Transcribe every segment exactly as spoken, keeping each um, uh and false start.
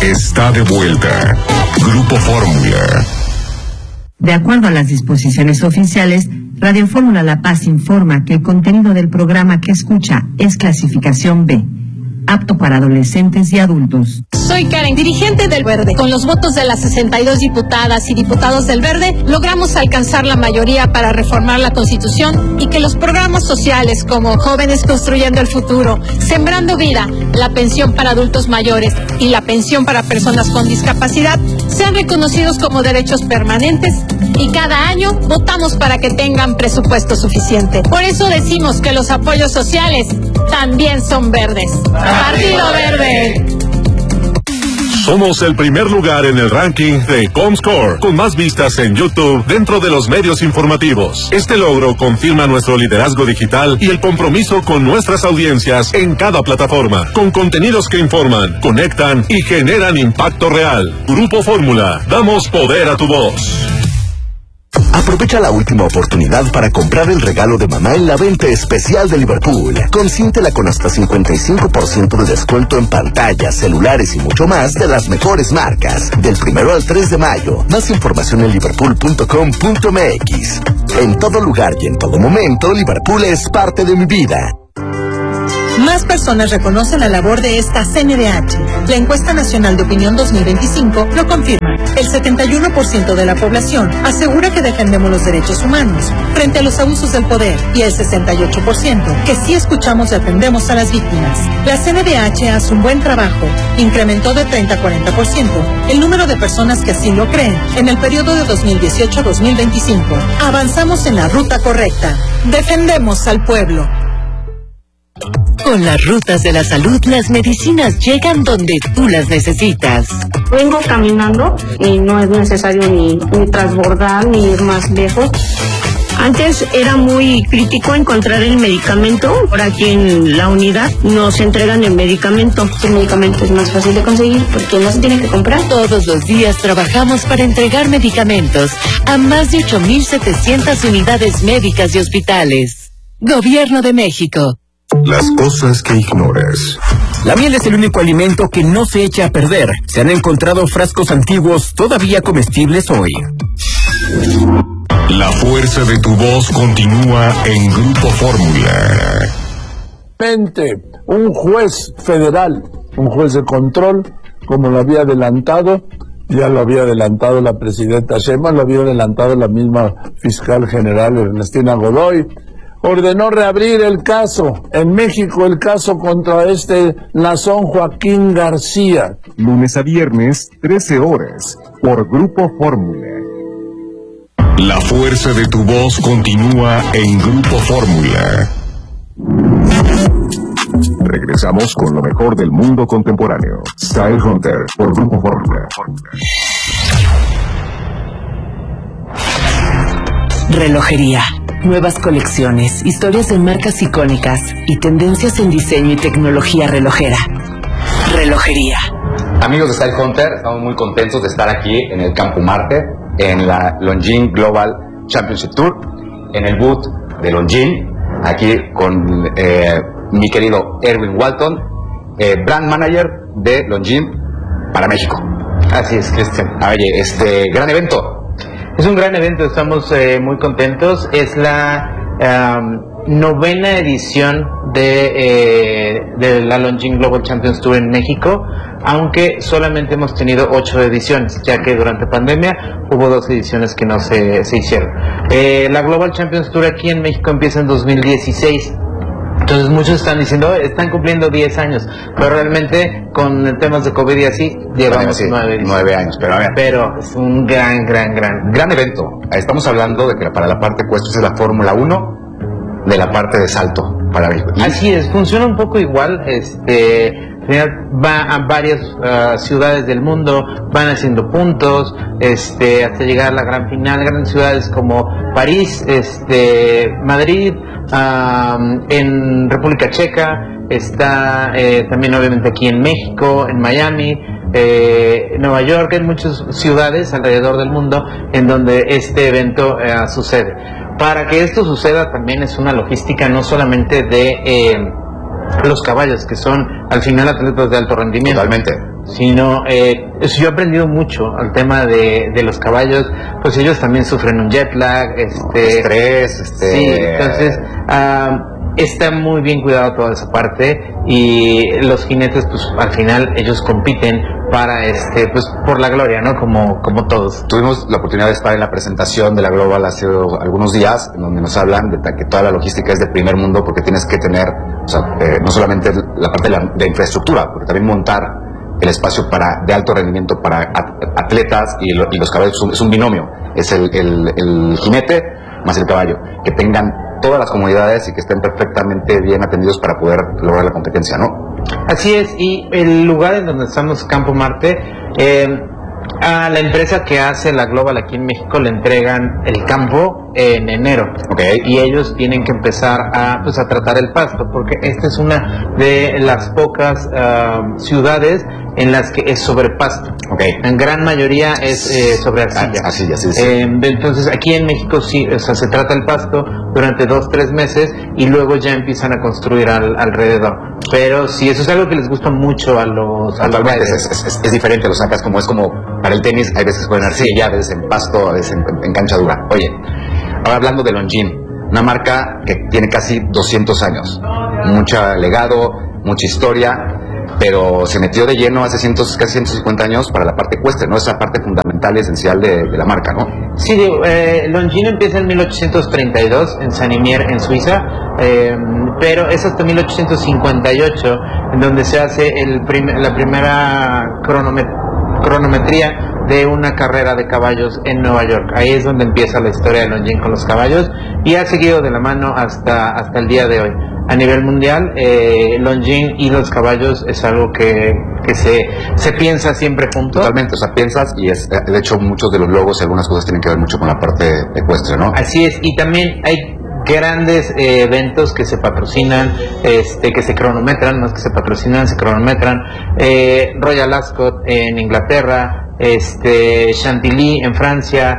está de vuelta. Grupo Fórmula. De acuerdo a las disposiciones oficiales, Radio Fórmula La Paz informa que el contenido del programa que escucha es clasificación B, apto para adolescentes y adultos. Soy Karen, dirigente del Verde. Con los votos de las sesenta y dos diputadas y diputados del Verde, logramos alcanzar la mayoría para reformar la Constitución y que los programas sociales como Jóvenes Construyendo el Futuro, Sembrando Vida, la pensión para adultos mayores y la pensión para personas con discapacidad sean reconocidos como derechos permanentes y cada año votamos para que tengan presupuesto suficiente. Por eso decimos que los apoyos sociales también son verdes. ¡Partido Verde! Somos el primer lugar en el ranking de Comscore, con más vistas en YouTube dentro de los medios informativos. Este logro confirma nuestro liderazgo digital y el compromiso con nuestras audiencias en cada plataforma, con contenidos que informan, conectan y generan impacto real. Grupo Fórmula, damos poder a tu voz. Aprovecha la última oportunidad para comprar el regalo de mamá en la venta especial de Liverpool. Consiéntela con hasta cincuenta y cinco por ciento de descuento en pantallas, celulares y mucho más de las mejores marcas. Del primero al tres de mayo. Más información en liverpool punto com punto m x. En todo lugar y en todo momento, Liverpool es parte de mi vida. Más personas reconocen la labor de esta C N D H. La encuesta nacional de opinión dos mil veinticinco lo confirma. El setenta y uno por ciento de la población asegura que defendemos los derechos humanos frente a los abusos del poder y el sesenta y ocho por ciento que sí escuchamos y atendemos a las víctimas. La C N D H hace un buen trabajo. Incrementó de treinta a cuarenta por ciento el número de personas que así lo creen en el periodo de dos mil dieciocho a dos mil veinticinco. Avanzamos en la ruta correcta. Defendemos al pueblo. Con las rutas de la salud, las medicinas llegan donde tú las necesitas. Vengo caminando y no es necesario ni, ni transbordar ni ir más lejos. Antes era muy crítico encontrar el medicamento. Ahora aquí en la unidad nos entregan el medicamento. El medicamento es más fácil de conseguir porque no se tiene que comprar. Todos los días trabajamos para entregar medicamentos a más de ocho mil setecientas unidades médicas y hospitales. Gobierno de México. Las cosas que ignoras. La miel es el único alimento que no se echa a perder. Se han encontrado frascos antiguos todavía comestibles hoy. La fuerza de tu voz continúa en Grupo Fórmula. Un juez federal, un juez de control, como lo había adelantado, ya lo había adelantado la presidenta Sheinbaum, lo había adelantado la misma fiscal general Ernestina Godoy, ordenó reabrir el caso, en México el caso contra este Nazón Joaquín García. Lunes a viernes, trece horas, por Grupo Fórmula. La fuerza de tu voz continúa en Grupo Fórmula. Regresamos con lo mejor del mundo contemporáneo. Style Hunter, por Grupo Fórmula. Relojería. Nuevas colecciones, historias de marcas icónicas y tendencias en diseño y tecnología relojera. Relojería. Amigos de Style Hunter, estamos muy contentos de estar aquí en el Campo Marte, en la Longines Global Championship Tour, en el booth de Longines, aquí con eh, mi querido Erwin Walton, eh, Brand Manager de Longines para México. Así es, Cristian. Oye, este gran evento. Es un gran evento, estamos eh, muy contentos. Es la um, novena edición de, eh, de la Longines Global Champions Tour en México, aunque solamente hemos tenido ocho ediciones, ya que durante pandemia hubo dos ediciones que no se, se hicieron. Eh, la Global Champions Tour aquí en México empieza en dos mil dieciséis. Entonces muchos están diciendo, oh, están cumpliendo diez años, pero realmente con temas de COVID y así, llevamos sí, nueve, nueve años. Pero, a ver, pero es un gran, gran, gran... Gran evento. Estamos hablando de que para la parte cuesta es la Fórmula uno, de la parte de salto para México. Así es, funciona un poco igual, este... va a varias uh, ciudades del mundo, van haciendo puntos, este, hasta llegar a la gran final, grandes ciudades como París, este, Madrid, um, en República Checa, está eh, también obviamente aquí en México, en Miami, eh, Nueva York, en muchas ciudades alrededor del mundo en donde este evento eh, sucede. Para que esto suceda también es una logística no solamente de... Eh, los caballos, que son al final atletas de alto rendimiento. Totalmente. Sino, eh, yo he aprendido mucho al tema de, de los caballos, pues ellos también sufren un jet lag, este, estrés, este... Sí, entonces, uh, está muy bien cuidado toda esa parte, y los jinetes, pues al final ellos compiten para este pues por la gloria, ¿no? Como como todos. Tuvimos la oportunidad de estar en la presentación de la Global hace algunos días, en donde nos hablan de que toda la logística es de primer mundo, porque tienes que tener, o sea, eh, no solamente la parte de, la, de infraestructura, porque también montar el espacio para de alto rendimiento para atletas y, lo, y los caballos es un, es un binomio, es el, el, el jinete más el caballo, que tengan todas las comodidades y que estén perfectamente bien atendidos para poder lograr la competencia, ¿no? Así es, y el lugar en donde estamos, Campo Marte, eh, a la empresa que hace la Global aquí en México le entregan el campo en enero, okay. Y ellos tienen que empezar a, pues, a tratar el pasto, porque esta es una de las pocas uh, ciudades en las que es sobre pasto. Okay. En gran mayoría es eh, sobre arcilla. Ah, arcilla, sí, sí. Eh, entonces aquí en México sí, o sea, se trata el pasto durante dos, tres meses y luego ya empiezan a construir al, alrededor. Pero sí, eso es algo que les gusta mucho a los a los es, es, es, es diferente, lo sacas como es como para el tenis, hay veces en arcilla, a veces en pasto, a veces en, en, en cancha dura. Oye, ahora hablando de Longines, una marca que tiene casi doscientos años, mucho legado, mucha historia, pero se metió de lleno hace cientos, casi ciento cincuenta años para la parte ecuestre, ¿no? Esa parte fundamental y esencial de, de la marca, ¿no? Sí, digo, eh, Longines empieza en mil ochocientos treinta y dos en Saint-Imier, en Suiza, eh, pero es hasta mil ochocientos cincuenta y ocho en donde se hace el prim la primera cronomet cronometría de una carrera de caballos en Nueva York. Ahí es donde empieza la historia de Longines con los caballos y ha seguido de la mano hasta, hasta el día de hoy. A nivel mundial, eh, Longines y los caballos es algo que, que se, se piensa siempre juntos. Totalmente, o sea, piensas y es, de hecho muchos de los logos y algunas cosas tienen que ver mucho con la parte ecuestre, ¿no? Así es, y también hay grandes eh, eventos que se patrocinan, este, que se cronometran, más que se patrocinan, se cronometran. eh, Royal Ascot en Inglaterra, este, Chantilly en Francia,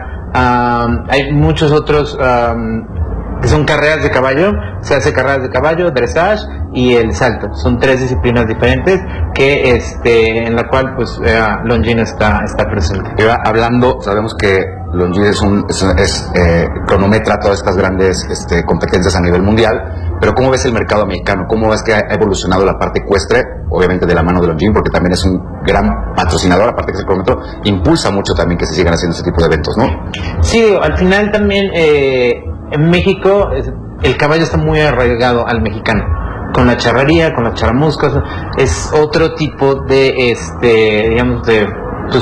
um, hay muchos otros um, que son carreras de caballo, se hace carreras de caballo, dressage y el salto, son tres disciplinas diferentes que este en la cual pues eh, Longines está, está presente. Y hablando, sabemos que Longines es, un, es, es eh, cronometra todas estas grandes este, competencias a nivel mundial, pero ¿cómo ves el mercado mexicano? ¿Cómo ves que ha evolucionado la parte ecuestre? Obviamente de la mano de Longines, porque también es un gran patrocinador, aparte que es el cronómetro, impulsa mucho también que se sigan haciendo este tipo de eventos, ¿no? Sí, al final también eh, en México el caballo está muy arraigado al mexicano, con la charrería, con las charamuscas, es otro tipo de, este, digamos, de, pues,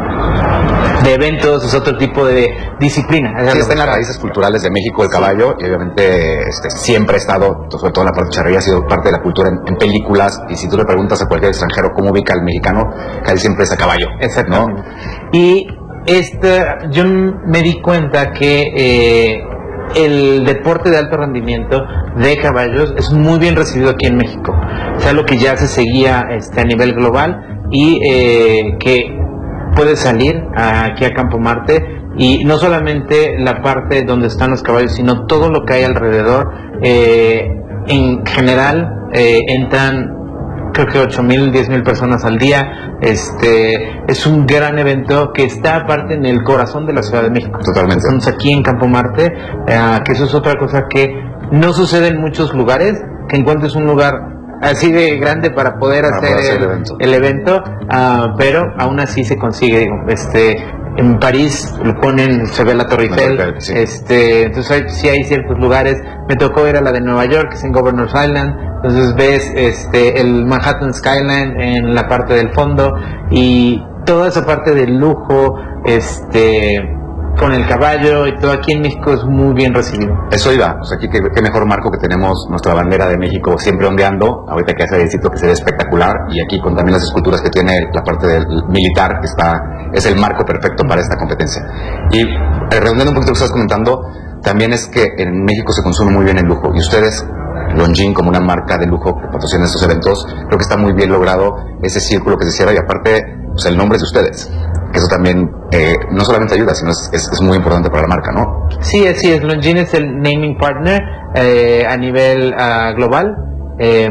de eventos, es otro tipo de disciplina. Sí, está en las raíces culturales de México el caballo, y obviamente este, siempre ha estado, sobre todo la parte de charrería, ha sido parte de la cultura en, en películas, y si tú le preguntas a cualquier extranjero cómo ubica al mexicano, casi siempre es a caballo. Exacto. ¿No? Y este, yo me di cuenta que eh, el deporte de alto rendimiento de caballos es muy bien recibido aquí en México. Es algo que ya se seguía este, a nivel global y eh, que puede salir aquí a Campo Marte, y no solamente la parte donde están los caballos, sino todo lo que hay alrededor. Eh, en general eh, entran creo que ocho mil, diez mil personas al día. Este es un gran evento que está aparte en el corazón de la Ciudad de México. Totalmente. Estamos aquí en Campo Marte, eh, que eso es otra cosa que no sucede en muchos lugares, que encuentres un lugar así de grande para poder para hacer, poder hacer el, el evento, el evento uh, pero aún así se consigue. Digo, este en París lo ponen, se ve la Torre Eiffel, no, sí. este, entonces hay, sí hay ciertos lugares. Me tocó ir a la de Nueva York, que es en Governor's Island, entonces ves este el Manhattan Skyline en la parte del fondo, y toda esa parte del lujo, este con el caballo y todo aquí en México es muy bien recibido. Eso iba, o sea, aquí qué, qué mejor marco que tenemos nuestra bandera de México siempre ondeando, ahorita que hace éxito, que se ve espectacular, y aquí con también las esculturas que tiene la parte del militar, que está, es el marco perfecto para esta competencia. Y eh, redondeando un poquito lo que estás comentando, también es que en México se consume muy bien el lujo, y ustedes, Longines como una marca de lujo que patrocina estos eventos, creo que está muy bien logrado ese círculo que se cierra, y aparte, pues el nombre es de ustedes. Eso también eh, no solamente ayuda, sino es, es, es muy importante para la marca, ¿no? Sí, así es. Longines es el naming partner eh, a nivel uh, global, Eh,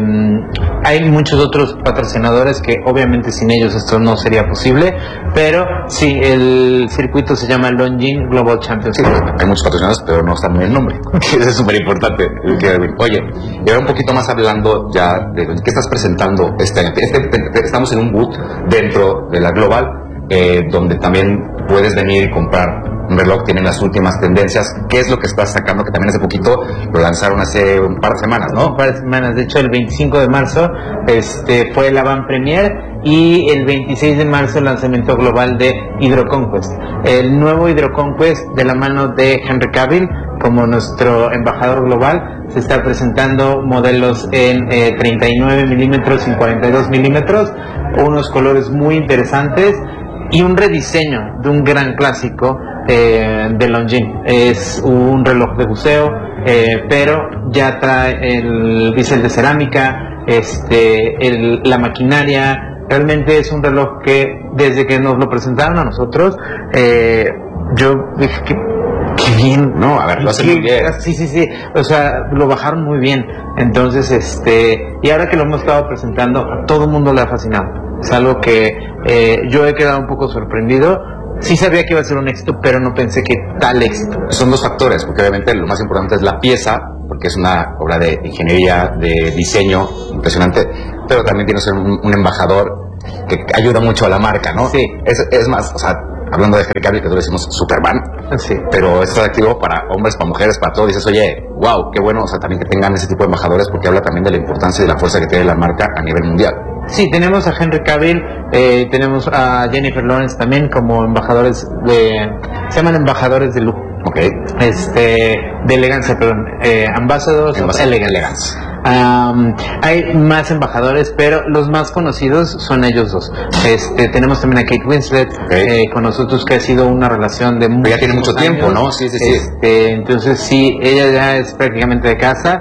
hay muchos otros patrocinadores que obviamente sin ellos esto no sería posible, pero sí, el circuito se llama Longines Global Championship. Sí, hay muchos patrocinadores, pero no están en el nombre. Eso es súper importante. Oye, y ahora un poquito más hablando ya de qué estás presentando este año. Este, estamos en un booth dentro de la Global, eh, donde también puedes venir y comprar un reloj, tienen las últimas tendencias. ¿Qué es lo que estás sacando? Que también hace poquito lo lanzaron hace un par de semanas, ¿no? Un par de semanas, de hecho el veinticinco de marzo este, fue la Avant Premier y el veintiséis de marzo el lanzamiento global de Hydro Conquest. El nuevo Hydro Conquest, de la mano de Henry Cavill como nuestro embajador global, se está presentando modelos en eh, treinta y nueve milímetros y cuarenta y dos milímetros, unos colores muy interesantes y un rediseño de un gran clásico eh, de Longines. Es un reloj de buceo, eh, pero ya trae el bisel de cerámica, este, el, la maquinaria. Realmente es un reloj que desde que nos lo presentaron a nosotros, eh, yo dije que qué bien, no, a ver, lo hacen muy bien. Sí, sí, sí, o sea, lo bajaron muy bien. Entonces, este, y ahora que lo hemos estado presentando, a todo el mundo le ha fascinado. Es algo que eh, yo he quedado un poco sorprendido. Sí sabía que iba a ser un éxito, pero no pensé que tal éxito. Son dos factores, porque obviamente lo más importante es la pieza, porque es una obra de ingeniería, de diseño impresionante, pero también tiene que ser un, un embajador que ayuda mucho a la marca, ¿no? Sí. Es, es más, o sea, hablando de Henry Cavill, que tú le decimos Superman, sí, pero esto es activo para hombres, para mujeres, para todo. Dices, oye, wow, qué bueno, o sea, también que tengan ese tipo de embajadores, porque habla también de la importancia y de la fuerza que tiene la marca a nivel mundial. Sí, tenemos a Henry Cavill, eh, tenemos a Jennifer Lawrence también como embajadores de, se llaman embajadores de lujo. Okay. Este, de elegancia, perdón, eh, ambassadors of elegance. Um, hay más embajadores, pero los más conocidos son ellos dos. Este, tenemos también a Kate Winslet, okay, eh, con nosotros, que ha sido una relación de mucho, ya tiene mucho años. tiempo, ¿no? Sí, sí, sí. Este, entonces sí, ella ya es prácticamente de casa.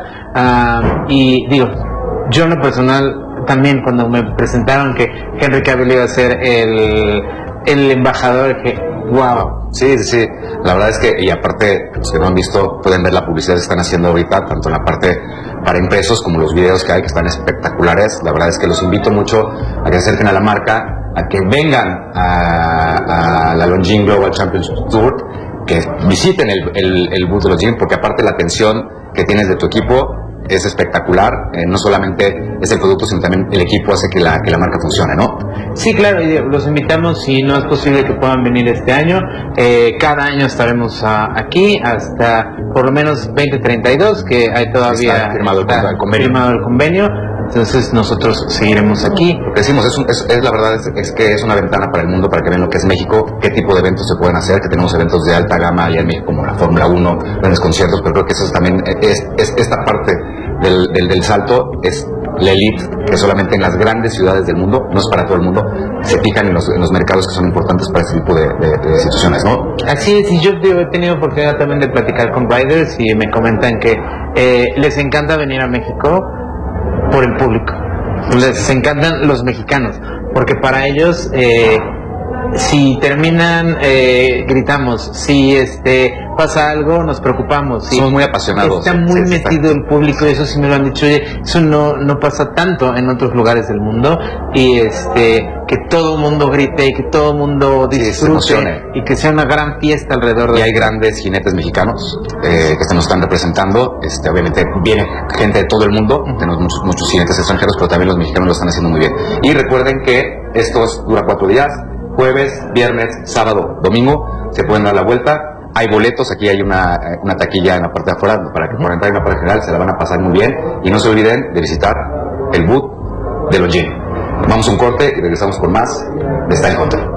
Um, y digo, yo en lo personal también, cuando me presentaron que Henry Cavill iba a ser el, el embajador, que wow. Sí, sí, sí, la verdad es que, y aparte, los que no han visto pueden ver la publicidad que están haciendo ahorita, tanto en la parte para impresos como los videos que hay, que están espectaculares. La verdad es que los invito mucho a que se acerquen a la marca, a que vengan a, a la Longines Global Championship Tour, que visiten el, el, el booth de Longines, porque aparte la atención que tienes de tu equipo es espectacular. Eh, no solamente es el producto, sino también el equipo hace que la, que la marca funcione, ¿no? Sí, claro, y los invitamos, si no es posible que puedan venir este año. Eh, cada año estaremos a, aquí hasta por lo menos veinte treinta y dos, que hay todavía está firmado, está el, convenio. firmado el convenio. Entonces nosotros seguiremos aquí. Lo que decimos es, un, es, es la verdad es, es que es una ventana para el mundo, para que vean lo que es México, qué tipo de eventos se pueden hacer, que tenemos eventos de alta gama allá en México, como la Fórmula uno, grandes conciertos, pero creo que eso es también es, es esta parte del, del, del salto, es la elite, que solamente en las grandes ciudades del mundo, no es para todo el mundo, se fijan en los, en los mercados que son importantes para este tipo de, de, de situaciones, ¿no? Así es, y yo he tenido oportunidad también de platicar con riders y me comentan que eh, les encanta venir a México por el público. Les encantan los mexicanos, porque para ellos, eh, si terminan, eh, gritamos, si este pasa algo, nos preocupamos. Somos muy apasionados. Está muy sí, metido el público, y eso sí me lo han dicho. Oye, eso no, no pasa tanto en otros lugares del mundo, y este que todo el mundo grite y que todo el mundo disfrute, sí, y que sea una gran fiesta alrededor de. Y hay grandes jinetes mexicanos eh, que se nos están representando. Este, obviamente viene gente de todo el mundo, tenemos muchos, muchos jinetes extranjeros, pero también los mexicanos lo están haciendo muy bien. Y recuerden que esto dura cuatro días: jueves, viernes, sábado, domingo. Se pueden dar la vuelta. Hay boletos, aquí hay una, una taquilla en la parte de afuera para que puedan entrar en la parte general, se la van a pasar muy bien. Y no se olviden de visitar el booth de Longines. Vamos a un corte y regresamos con más de Está en Contra.